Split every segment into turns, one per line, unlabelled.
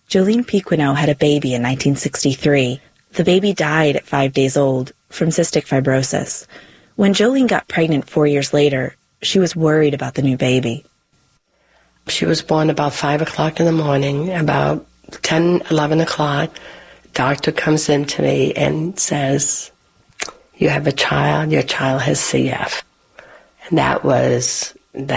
Jolene Pequeno had a baby in 1963. The baby died at 5 days old from cystic fibrosis. When Jolene got pregnant 4 years later, she was worried about the new baby.
She was born about 5 o'clock in the morning. About 10, 11 o'clock, doctor comes in to me and says, "You have a child. Your child has CF." And that was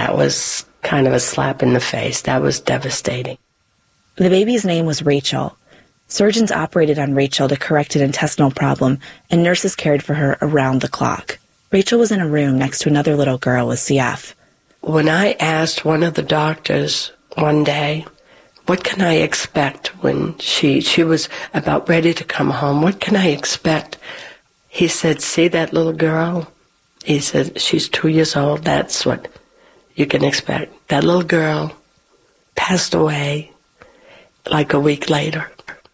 kind of a slap in the face. That was devastating.
The baby's name was Rachel. Surgeons operated on Rachel to correct an intestinal problem, and nurses cared for her around the clock. Rachel was in a room next to another little girl with CF.
When I asked one of the doctors one day, what can I expect when she was about ready to come home, what can I expect? He said, "See that little girl?" He said, "She's 2 years old. That's what you can expect." That little girl passed away like a week later.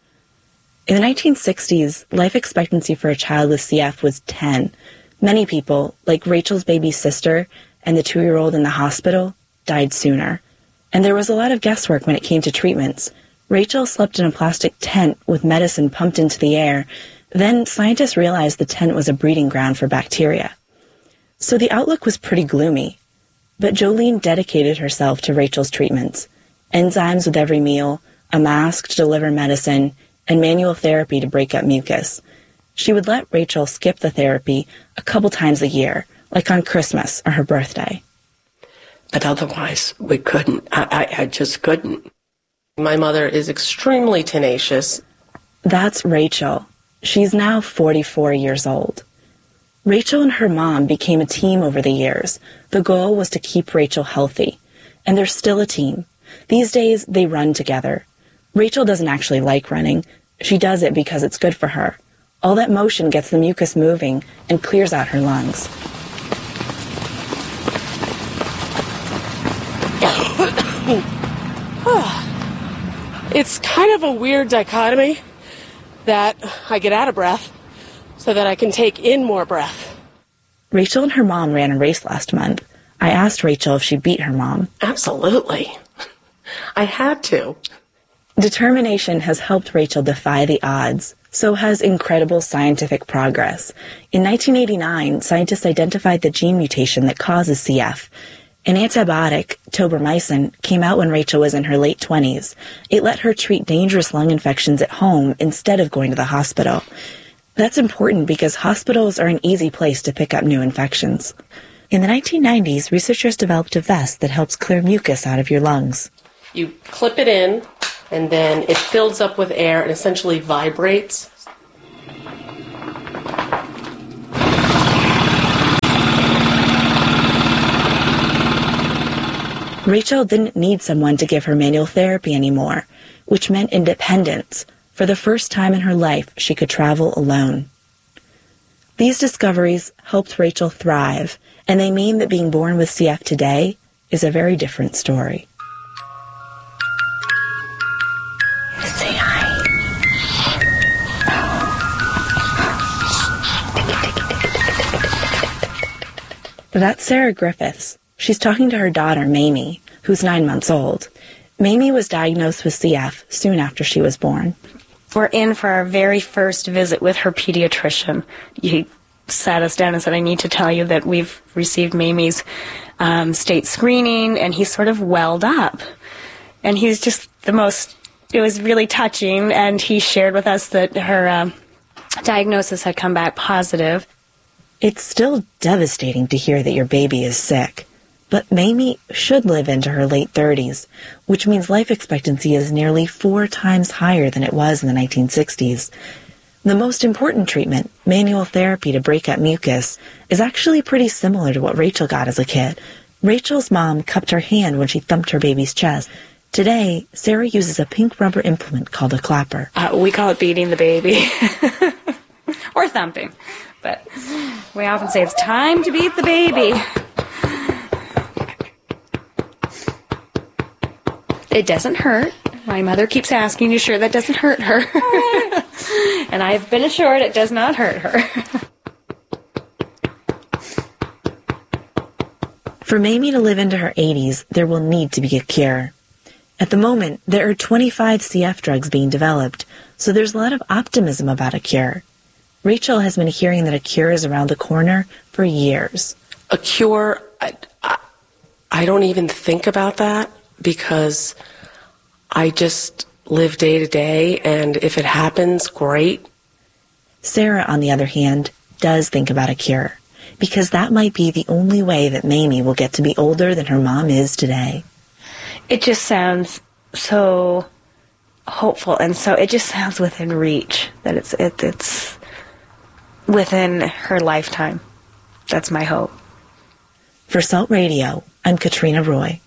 In the 1960s, life expectancy for a child with CF was 10. Many people, like Rachel's baby sister and the 2-year-old in the hospital, died sooner. And there was a lot of guesswork when it came to treatments. Rachel slept in a plastic tent with medicine pumped into the air. Then scientists realized the tent was a breeding ground for bacteria. So the outlook was pretty gloomy. But Jolene dedicated herself to Rachel's treatments. Enzymes with every meal, a mask to deliver medicine, and manual therapy to break up mucus. She would let Rachel skip the therapy a couple times a year, like on Christmas or her birthday.
But otherwise, we couldn't. I just couldn't.
My mother is extremely tenacious.
That's Rachel. She's now 44 years old. Rachel and her mom became a team over the years. The goal was to keep Rachel healthy. And they're still a team. These days, they run together. Rachel doesn't actually like running. She does it because it's good for her. All that motion gets the mucus moving and clears out her lungs.
It's kind of a weird dichotomy that I get out of breath so that I can take in more breath.
Rachel and her mom ran a race last month. I asked Rachel if she beat her mom.
Absolutely. I had to.
Determination has helped Rachel defy the odds. So has incredible scientific progress. In 1989, scientists identified the gene mutation that causes CF. An antibiotic, tobramycin, came out when Rachel was in her late 20s. It let her treat dangerous lung infections at home instead of going to the hospital. That's important because hospitals are an easy place to pick up new infections. In the 1990s, researchers developed a vest that helps clear mucus out of your lungs.
You clip it in, and then it fills up with air and essentially vibrates.
Rachel didn't need someone to give her manual therapy anymore, which meant independence. For the first time in her life, she could travel alone. These discoveries helped Rachel thrive, and they mean that being born with CF today is a very different story.
Say hi.
That's Sarah Griffiths. She's talking to her daughter, Mamie, who's 9 months old. Mamie was diagnosed with CF soon after she was born.
We're in for our very first visit with her pediatrician. He sat us down and said, "I need to tell you that we've received Mamie's state screening," and he sort of welled up. And he was just it was really touching, and he shared with us that her diagnosis had come back positive.
It's still devastating to hear that your baby is sick. But Mamie should live into her late 30s, which means life expectancy is nearly 4 times higher than it was in the 1960s. The most important treatment, manual therapy to break up mucus, is actually pretty similar to what Rachel got as a kid. Rachel's mom cupped her hand when she thumped her baby's chest. Today, Sarah uses a pink rubber implement called a clapper.
We call it beating the baby. Or thumping. But we often say it's time to beat the baby. It doesn't hurt. My mother keeps asking, "You sure that doesn't hurt her?" And I've been assured it does not hurt her.
For Mamie to live into her 80s, there will need to be a cure. At the moment, there are 25 CF drugs being developed, so there's a lot of optimism about a cure. Rachel has been hearing that a cure is around the corner for years.
A cure, I don't even think about that because I just live day to day, and if it happens, great.
Sarah, on the other hand, does think about a cure, because that might be the only way that Mamie will get to be older than her mom is today.
It just sounds so hopeful, and so it just sounds within reach, that it's within her lifetime. That's my hope.
For Salt Radio, I'm Katrina Roy.